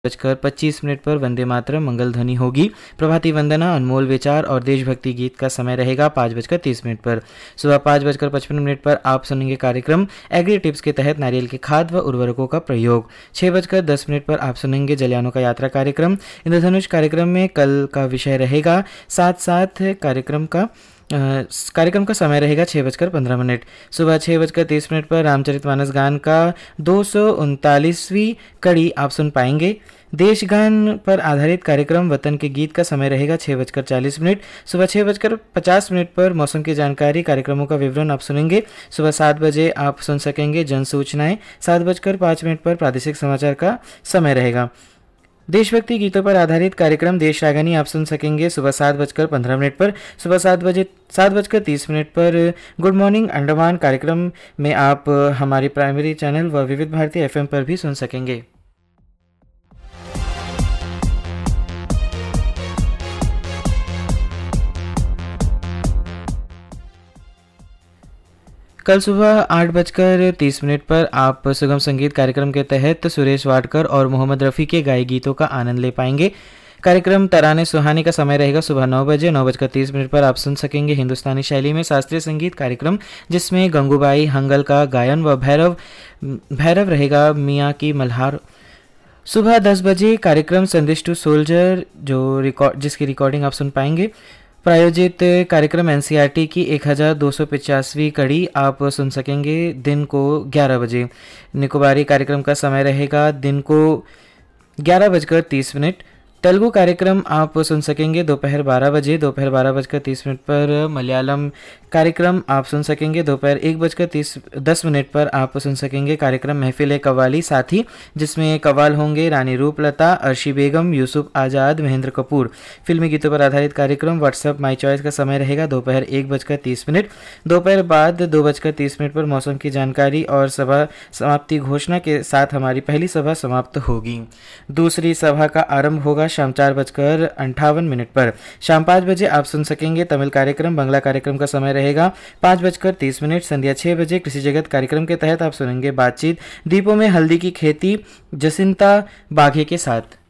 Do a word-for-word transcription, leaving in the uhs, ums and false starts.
बजकर पच्चीस मिनट पर वंदे मातरम मंगल ध्वनि होगी। प्रभाती वंदना, अनमोल विचार और देशभक्ति गीत का समय रहेगा पाँच बजकर तीस मिनट पर। सुबह पाँच बजकर पचपन मिनट पर आप सुनेंगे कार्यक्रम एग्री टिप्स के तहत नारियल के खाद व उर्वरकों का प्रयोग। छः बजकर दस मिनट पर आप सुनेंगे जलियानों का यात्रा कार्यक्रम। इंद्रधनुष कार्यक्रम में कल का विषय रहेगा साथ साथ कार्यक्रम का कार्यक्रम का समय रहेगा छः बजकर पंद्रह मिनट। सुबह छः बजकर तीस मिनट पर रामचरितमानस गान का दो सौ उनतालीसवीं कड़ी आप सुन पाएंगे। देश गान पर आधारित कार्यक्रम वतन के गीत का समय रहेगा छः बजकर चालीस मिनट। सुबह छः बजकर पचास मिनट पर मौसम की जानकारी कार्यक्रमों का विवरण आप सुनेंगे। सुबह सात बजे आप सुन सकेंगे जन सूचनाएं। सात बजकर पाँच मिनट पर प्रादेशिक समाचार का समय रहेगा। देशभक्ति गीतों पर आधारित कार्यक्रम देश रागनी आप सुन सकेंगे सुबह सात बजकर पंद्रह मिनट पर। सुबह सात बजे सात बजकर तीस मिनट पर गुड मॉर्निंग अंडमान कार्यक्रम में आप हमारे प्राइमरी चैनल व विविध भारती एफएम पर भी सुन सकेंगे। कल सुबह आठ बजकर तीस मिनट पर आप सुगम संगीत कार्यक्रम के तहत सुरेश वाडकर और मोहम्मद रफ़ी के गाए गीतों का आनंद ले पाएंगे। कार्यक्रम तराने सुहानी का समय रहेगा सुबह नौ बजे। नौ बजकर तीस मिनट पर आप सुन सकेंगे हिंदुस्तानी शैली में शास्त्रीय संगीत कार्यक्रम, जिसमें गंगूबाई हंगल का गायन व भैरव भैरव रहेगा मियाँ की मल्हार। सुबह दस बजे कार्यक्रम संदेश टू सोल्जर जो रिकॉर्ड जिसकी रिकॉर्डिंग आप सुन पाएंगे। प्रायोजित कार्यक्रम एनसीईआरटी की एक हज़ार दो सौ पचासवीं कड़ी आप सुन सकेंगे दिन को ग्यारह बजे। निकोबारी कार्यक्रम का समय रहेगा दिन को ग्यारह बजकर तीस मिनट। तेलुगु कार्यक्रम आप सुन सकेंगे दोपहर बारह बजे। दोपहर बारह बजकर तीस मिनट पर मलयालम कार्यक्रम आप सुन सकेंगे। दोपहर एक बजकर तीस दस मिनट पर आप सुन सकेंगे कार्यक्रम महफिल कव्वाली साथी, जिसमें कव्वाल होंगे रानी रूपलता, अर्शी बेगम, यूसुफ आज़ाद, महेंद्र कपूर। फिल्मी गीतों पर आधारित कार्यक्रम व्हाट्सअप माई चॉइस का समय रहेगा दोपहर एक बजकर तीस मिनट। दोपहर बाद दो बजकर तीस मिनट पर मौसम की जानकारी और सभा समाप्ति घोषणा के साथ हमारी पहली सभा समाप्त होगी। दूसरी सभा का आरंभ होगा शाम चार बजकर अंठावन मिनट पर। शाम पाँच बजे आप सुन सकेंगे तमिल कार्यक्रम। बंगला कार्यक्रम का समय रहेगा पाँच बजकर तीस मिनट। संध्या छः बजे कृषि जगत कार्यक्रम के तहत आप सुनेंगे बातचीत दीपों में हल्दी की खेती जसिंता बाघे के साथ।